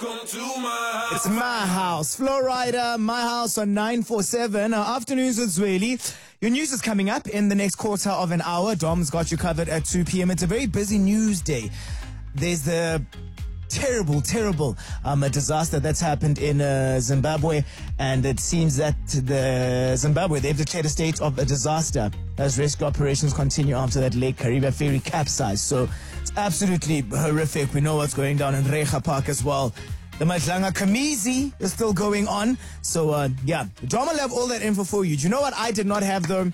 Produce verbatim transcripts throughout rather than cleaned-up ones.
Welcome to my house. It's my house. Flow Rider, my house on nine four seven. Uh, afternoons with Zweli. Your news is coming up in the next quarter of an hour. Dom's got you covered at two p.m. It's a very busy news day. There's the terrible, terrible um, a disaster that's happened in uh, Zimbabwe, and it seems that the Zimbabwe, they've declared a state of a disaster as rescue operations continue after that Lake Kariba ferry capsized. So it's absolutely horrific. We know what's going down in Recha Park as well. The Madlanga Kamizi is still going on. So, uh, yeah, Dom will have all that info for you. Do you know what I did not have, though?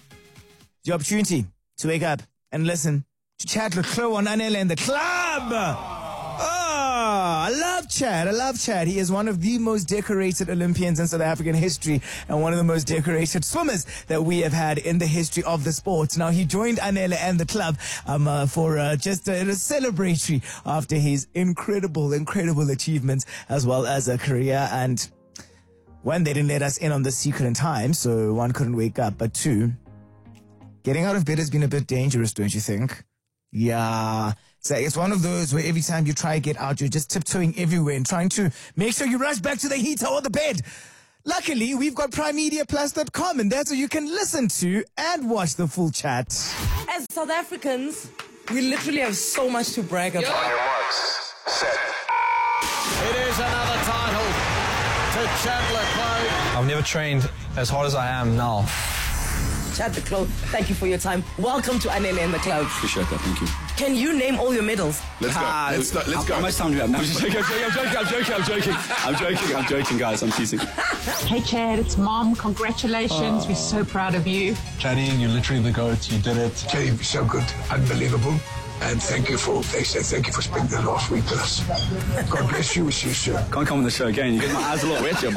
The opportunity to wake up and listen to Chad Leclerc on Anele and the Club. Oh, I love Chad. I love Chad. He is one of the most decorated Olympians in South African history and one of the most decorated swimmers that we have had in the history of the sport. Now, he joined Anele and the Club um, uh, for uh, just a, a celebratory after his incredible, incredible achievements as well as a career. And one, they didn't let us in on the secret in time, so one couldn't wake up. But two, getting out of bed has been a bit dangerous, don't you think? Yeah. So it's one of those where every time you try to get out, you're just tiptoeing everywhere and trying to make sure you rush back to the heater or the bed. Luckily, we've got prime media plus dot com, and that's where you can listen to and watch the full chat. As South Africans, we literally have so much to brag about. On your marks, set. It is another title to Chad Leclerc. I've never trained as hard as I am now. Chad Leclerc, thank you for your time. Welcome to Anele and the Club. Appreciate that, thank you. Can you name all your medals? Let's go. Ah, let's go. Let's how, go. How much time do we have? No, I'm just joking, I'm joking, I'm joking, I'm joking, I'm joking. I'm joking, I'm joking, guys, I'm teasing. Hey Chad, it's Mom. Congratulations. We're so proud of you. Chaddy, you're literally the GOAT. You did it. Jay, so good, unbelievable. And thank you for, they said thank you for spending the last week with us. God bless you, with you, sir. Can't come on the show again. You get my eyes a lot wet,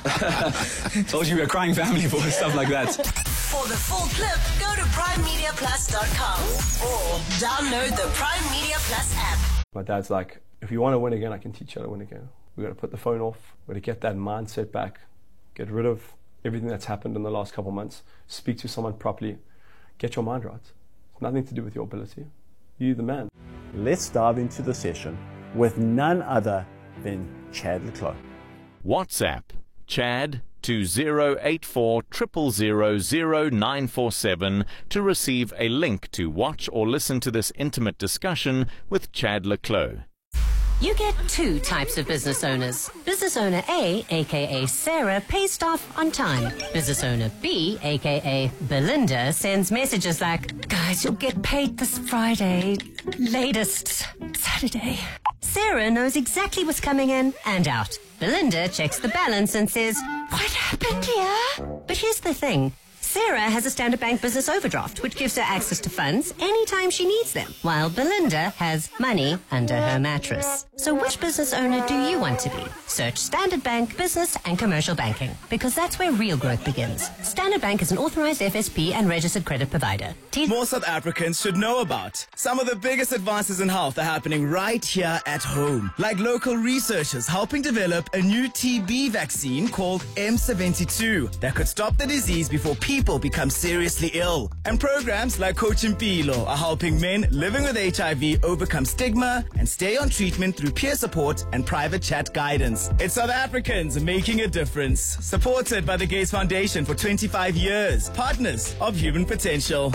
but told you we're a crying family for stuff like that. For the full clip, go to prime media plus dot com or download the Prime Media Plus app. My dad's like, if you want to win again, I can teach you how to win again. We've got to put the phone off. We've got to get that mindset back. Get rid of everything that's happened in the last couple of months. Speak to someone properly. Get your mind right. It's nothing to do with your ability. You're the man. Let's dive into the session with none other than Chad Leclerc. WhatsApp Chad to zero eight four zero zero zero zero nine four seven to receive a link to watch or listen to this intimate discussion with Chad Leclerc. You get two types of business owners. Business owner A, aka Sarah, pays staff on time. Business owner B, aka Belinda, sends messages like, guys, you'll get paid this Friday, latest Saturday. Sarah knows exactly what's coming in and out. Belinda checks the balance and says, what happened here? But here's the thing. Sarah has a Standard Bank business overdraft, which gives her access to funds anytime she needs them, while Belinda has money under her mattress. So which business owner do you want to be? Search Standard Bank Business and Commercial Banking, because that's where real growth begins. Standard Bank is an authorized F S P and registered credit provider. T- More South Africans should know about. Some of the biggest advances in health are happening right here at home. Like local researchers helping develop a new T B vaccine called M seventy-two that could stop the disease before people become seriously ill. And programs like Coach Impilo are helping men living with H I V overcome stigma and stay on treatment through peer support and private chat guidance. It's South Africans making a difference. Supported by the Gates Foundation for twenty-five years. Partners of Human Potential.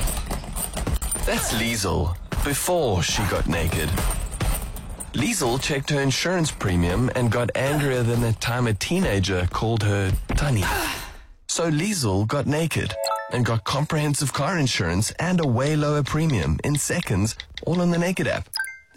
That's Liesel, before she got naked. Liesel checked her insurance premium and got angrier than the time a teenager called her Tunny. So Liesel got naked and got comprehensive car insurance and a way lower premium in seconds, all on the Naked app.